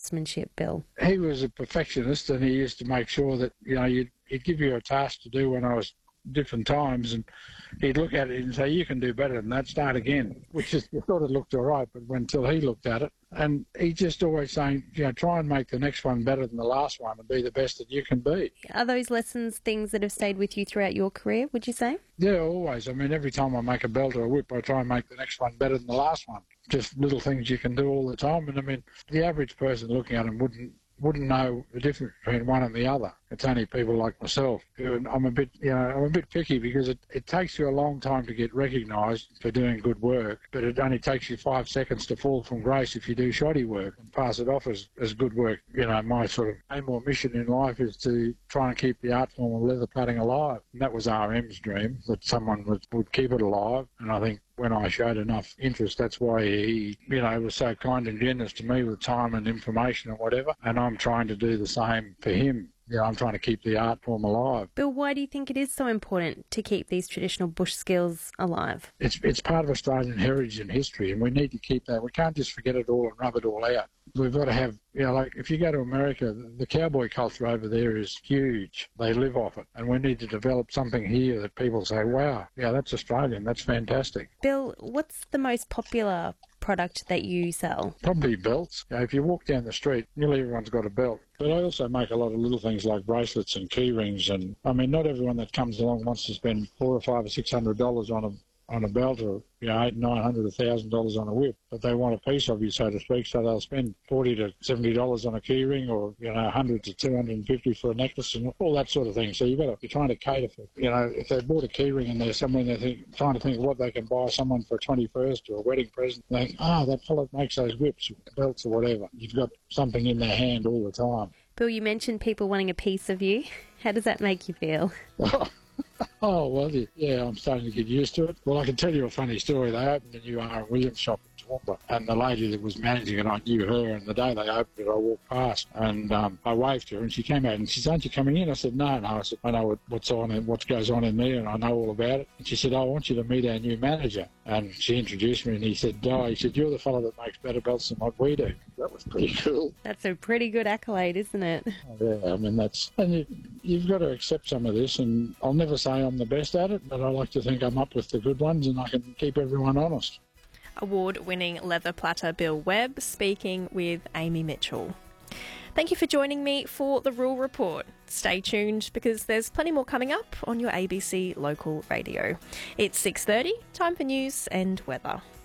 craftsmanship, Bill? He was a perfectionist, and he used to make sure that, he'd give you a task to do when I was different times, and he'd look at it and say, you can do better than that, start again, which is, you thought it looked all right, but until he looked at it. And he just always saying, try and make the next one better than the last one and be the best that you can be. Are those lessons things that have stayed with you throughout your career, would you say? Yeah, always. I mean, every time I make a belt or a whip, I try and make the next one better than the last one. Just little things you can do all the time. And I mean, the average person looking at them wouldn't know the difference between one and the other. It's only people like myself. I'm a bit picky because it takes you a long time to get recognised for doing good work, but it only takes you 5 seconds to fall from grace if you do shoddy work and pass it off as good work. My sort of aim or mission in life is to try and keep the art form of leather plaiting alive. And that was RM's dream, that someone would keep it alive. And I think when I showed enough interest, that's why he, was so kind and generous to me with time and information and whatever. And I'm trying to do the same for him. I'm trying to keep the art form alive. Bill, why do you think it is so important to keep these traditional bush skills alive? It's part of Australian heritage and history, and we need to keep that. We can't just forget it all and rub it all out. We've got to have, like if you go to America, the cowboy culture over there is huge. They live off it. And we need to develop something here that people say, wow, that's Australian, that's fantastic. Bill, what's the most popular product that you sell? Probably belts. If you walk down the street, nearly everyone's got a belt. But I also make a lot of little things like bracelets and key rings. And I mean, not everyone that comes along wants to spend $400 or $500 or $600 on a belt, or $800, $900, $1,000 on a whip, but they want a piece of you, so to speak. So they'll spend $40 to $70 on a key ring, or $100 to $250 for a necklace, and all that sort of thing. So you're trying to cater for. If they bought a key ring and they're somewhere, they're trying to think of what they can buy someone for a 21st or a wedding present. They think, that fellow makes those whips, belts, or whatever. You've got something in their hand all the time. Bill, you mentioned people wanting a piece of you. How does that make you feel? Oh, well, yeah, I'm starting to get used to it. Well, I can tell you a funny story. They opened a new R. Williams shop in Toowoomba, and the lady that was managing it, I knew her, and the day they opened it, I walked past, and I waved to her, and she came out, and she said, aren't you coming in? I said, no. I said, I know what's on and what goes on in there, and I know all about it. And she said, I want you to meet our new manager. And she introduced me, and he said, you're the fellow that makes better belts than what we do. That was pretty cool. That's a pretty good accolade, isn't it? Yeah, I mean, you've got to accept some of this, and I'll never say I'm the best at it, but I like to think I'm up with the good ones, and I can keep everyone honest. Award-winning leather platter Bill Webb speaking with Amy Mitchell. Thank you for joining me for the Rural Report. Stay tuned because there's plenty more coming up on your ABC local radio. It's 6:30, time for news and weather.